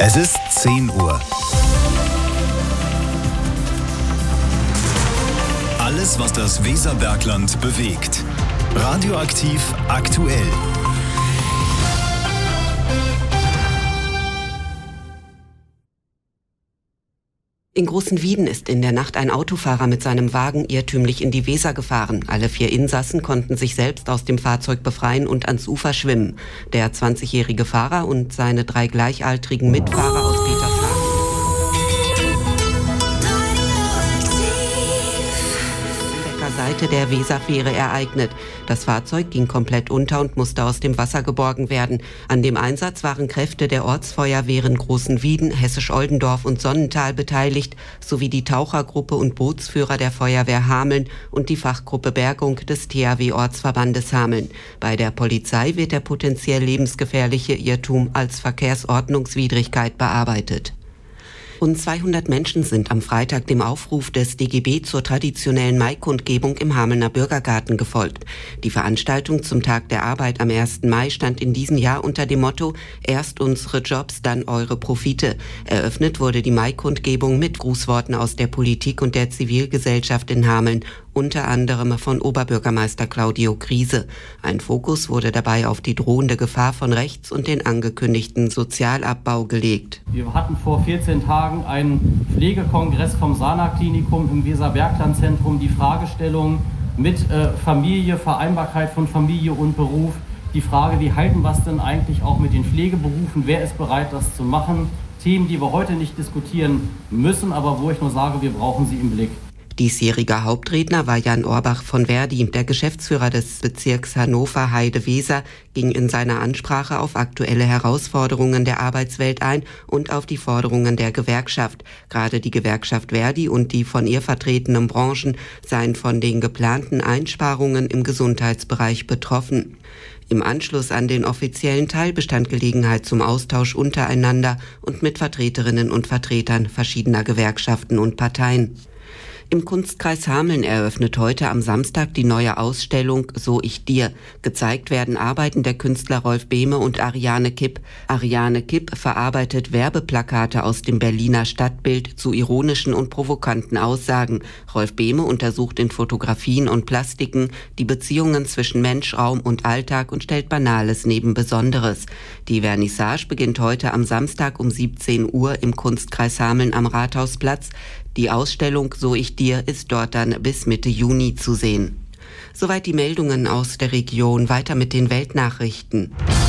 Es ist 10 Uhr. Alles, was das Weserbergland bewegt. Radioaktiv aktuell. In Großenwieden ist in der Nacht ein Autofahrer mit seinem Wagen irrtümlich in die Weser gefahren. Alle 4 Insassen konnten sich selbst aus dem Fahrzeug befreien und ans Ufer schwimmen. Der 20-jährige Fahrer und seine 3 gleichaltrigen Mitfahrer aus Petershagen Seite der Weserfähre ereignet. Das Fahrzeug ging komplett unter und musste aus dem Wasser geborgen werden. An dem Einsatz waren Kräfte der Ortsfeuerwehren Großenwieden, Hessisch-Oldendorf und Sonnental beteiligt, sowie die Tauchergruppe und Bootsführer der Feuerwehr Hameln und die Fachgruppe Bergung des THW-Ortsverbandes Hameln. Bei der Polizei wird der potenziell lebensgefährliche Irrtum als Verkehrsordnungswidrigkeit bearbeitet. Rund 200 Menschen sind am Freitag dem Aufruf des DGB zur traditionellen Maikundgebung im Hamelner Bürgergarten gefolgt. Die Veranstaltung zum Tag der Arbeit am 1. Mai stand in diesem Jahr unter dem Motto „Erst unsere Jobs, dann eure Profite". Eröffnet wurde die Maikundgebung mit Grußworten aus der Politik und der Zivilgesellschaft in Hameln, unter anderem von Oberbürgermeister Claudio Griese. Ein Fokus wurde dabei auf die drohende Gefahr von rechts und den angekündigten Sozialabbau gelegt. Wir hatten vor 14 Tagen einen Pflegekongress vom Sana-Klinikum im Weserbergland-Zentrum. Die Fragestellung mit Familie, Vereinbarkeit von Familie und Beruf. Die Frage, wie halten wir es denn eigentlich auch mit den Pflegeberufen? Wer ist bereit, das zu machen? Themen, die wir heute nicht diskutieren müssen, aber wo ich nur sage, wir brauchen sie im Blick. Diesjähriger Hauptredner war Jan Orbach von Verdi. Der Geschäftsführer des Bezirks Hannover-Heide-Weser ging in seiner Ansprache auf aktuelle Herausforderungen der Arbeitswelt ein und auf die Forderungen der Gewerkschaft. Gerade die Gewerkschaft Verdi und die von ihr vertretenen Branchen seien von den geplanten Einsparungen im Gesundheitsbereich betroffen. Im Anschluss an den offiziellen Teil bestand Gelegenheit zum Austausch untereinander und mit Vertreterinnen und Vertretern verschiedener Gewerkschaften und Parteien. Im Kunstkreis Hameln eröffnet heute am Samstag die neue Ausstellung »So ich dir«. Gezeigt werden Arbeiten der Künstler Rolf Behme und Ariane Kipp. Ariane Kipp verarbeitet Werbeplakate aus dem Berliner Stadtbild zu ironischen und provokanten Aussagen. Rolf Behme untersucht in Fotografien und Plastiken die Beziehungen zwischen Mensch, Raum und Alltag und stellt Banales neben Besonderes. Die Vernissage beginnt heute am Samstag um 17 Uhr im Kunstkreis Hameln am Rathausplatz. Die Ausstellung »So ich dir« ist dort dann bis Mitte Juni zu sehen. Soweit die Meldungen aus der Region. Weiter mit den Weltnachrichten.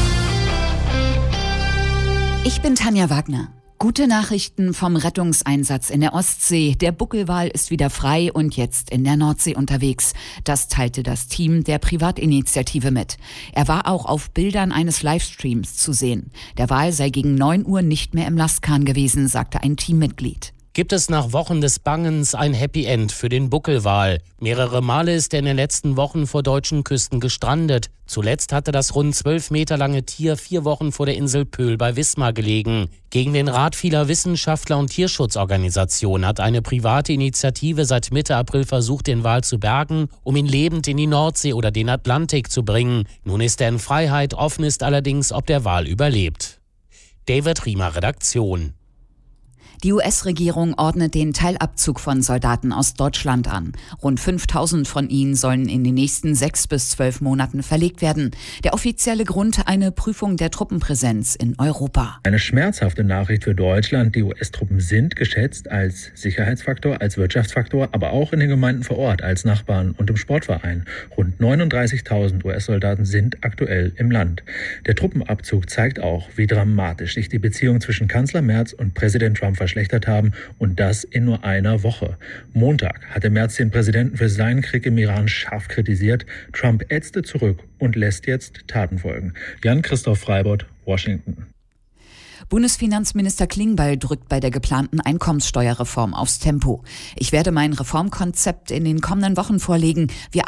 Ich bin Tanja Wagner. Gute Nachrichten vom Rettungseinsatz in der Ostsee. Der Buckelwal ist wieder frei und jetzt in der Nordsee unterwegs. Das teilte das Team der Privatinitiative mit. Er war auch auf Bildern eines Livestreams zu sehen. Der Wal sei gegen 9 Uhr nicht mehr im Lastkahn gewesen, sagte ein Teammitglied. Gibt es nach Wochen des Bangens ein Happy End für den Buckelwal. Mehrere Male ist er in den letzten Wochen vor deutschen Küsten gestrandet. Zuletzt hatte das rund 12 Meter lange Tier 4 Wochen vor der Insel Pöhl bei Wismar gelegen. Gegen den Rat vieler Wissenschaftler und Tierschutzorganisationen hat eine private Initiative seit Mitte April versucht, den Wal zu bergen, um ihn lebend in die Nordsee oder den Atlantik zu bringen. Nun ist er in Freiheit, offen ist allerdings, ob der Wal überlebt. David Riemer, Redaktion. Die US-Regierung ordnet den Teilabzug von Soldaten aus Deutschland an. Rund 5.000 von ihnen sollen in den nächsten 6 bis 12 Monaten verlegt werden. Der offizielle Grund: eine Prüfung der Truppenpräsenz in Europa. Eine schmerzhafte Nachricht für Deutschland. Die US-Truppen sind geschätzt als Sicherheitsfaktor, als Wirtschaftsfaktor, aber auch in den Gemeinden vor Ort als Nachbarn und im Sportverein. Rund 39.000 US-Soldaten sind aktuell im Land. Der Truppenabzug zeigt auch, wie dramatisch sich die Beziehung zwischen Kanzler Merz und Präsident Trump verschlechtert haben, und das in nur einer Woche. Montag hatte Merz den Präsidenten für seinen Krieg im Iran scharf kritisiert. Trump ätzte zurück und lässt jetzt Taten folgen. Jan-Christoph Freibott, Washington. Bundesfinanzminister Klingbeil drückt bei der geplanten Einkommenssteuerreform aufs Tempo. Ich werde mein Reformkonzept in den kommenden Wochen vorlegen. Wir